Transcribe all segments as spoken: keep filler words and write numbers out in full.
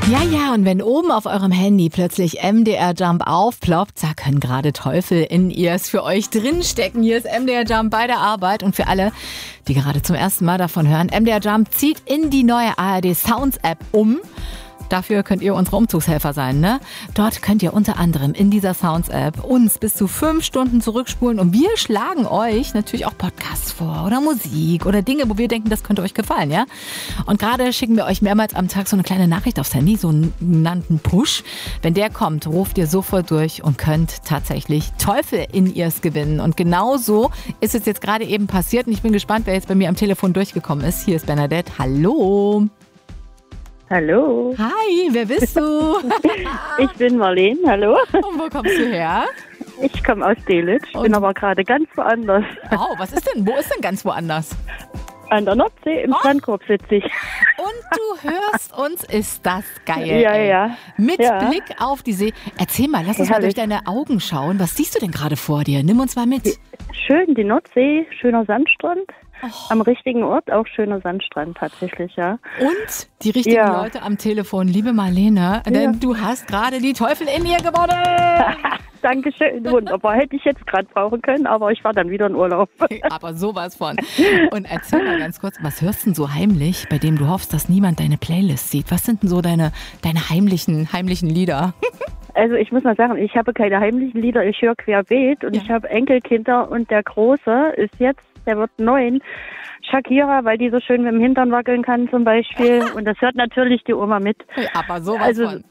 Ja, ja, und wenn oben auf eurem Handy plötzlich M D R Jump aufploppt, da können gerade Teufel in Ears für euch drinstecken. Hier ist M D R Jump bei der Arbeit und für alle, die gerade zum ersten Mal davon hören, M D R Jump zieht in die neue A R D Sounds App um. Dafür könnt ihr unsere Umzugshelfer sein, ne? Dort könnt ihr unter anderem in dieser Sounds-App uns bis zu fünf Stunden zurückspulen und wir schlagen euch natürlich auch Podcasts vor oder Musik oder Dinge, wo wir denken, das könnte euch gefallen, ja? Und gerade schicken wir euch mehrmals am Tag so eine kleine Nachricht aufs Handy, so einen genannten Push. Wenn der kommt, ruft ihr sofort durch und könnt tatsächlich Teufel in Ears gewinnen. Und genau so ist es jetzt gerade eben passiert und ich bin gespannt, wer jetzt bei mir am Telefon durchgekommen ist. Hier ist Bernadette. Hallo. Hallo. Hi, wer bist du? Ich bin Marlene, hallo. Und wo kommst du her? Ich komme aus Delitzsch, Und? bin aber gerade ganz woanders. Wow, was ist denn? Wo ist denn ganz woanders? An der Nordsee, im Oh. Strandkorb sitze ich. Und du hörst uns, ist das geil. Ja, ey. ja. Mit Ja. Blick auf die See. Erzähl mal, lass uns Ja, mal durch herrlich. deine Augen schauen. Was siehst du denn gerade vor dir? Nimm uns mal mit. Schön, die Nordsee, schöner Sandstrand. Oh. Am richtigen Ort auch schöner Sandstrand tatsächlich, ja. Und die richtigen Ja. Leute am Telefon. Liebe Marlene, denn Ja. du hast gerade die Teufel in ihr gewonnen. Dankeschön, wunderbar. Hätte ich jetzt gerade brauchen können, aber ich war dann wieder in Urlaub. Aber sowas von. Und erzähl mal ganz kurz, was hörst du denn so heimlich, bei dem du hoffst, dass niemand deine Playlist sieht? Was sind denn so deine, deine heimlichen, heimlichen Lieder? Also ich muss mal sagen, ich habe keine heimlichen Lieder, ich höre querbeet und Ja. ich habe Enkelkinder und der Große ist jetzt, der wird neun, Shakira, weil die so schön mit dem Hintern wackeln kann zum Beispiel und das hört natürlich die Oma mit. Aber sowas Also- von.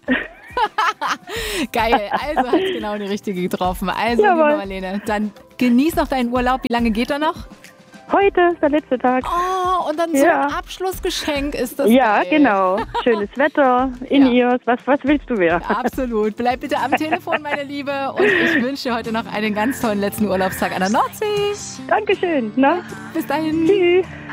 Geil, also hat genau die richtige getroffen. Also, Jawohl. liebe Marlene, dann genieß noch deinen Urlaub. Wie lange geht er noch? Heute ist der letzte Tag. Oh, und dann so Ja. ein Abschlussgeschenk ist das Ja, geil. genau. Schönes Wetter, in Ja. Ears, was, was willst du mehr? Absolut. Bleib bitte am Telefon, meine Liebe. Und ich wünsche dir heute noch einen ganz tollen letzten Urlaubstag an der Nordsee. Dankeschön. Na, Bis dahin. tschüss.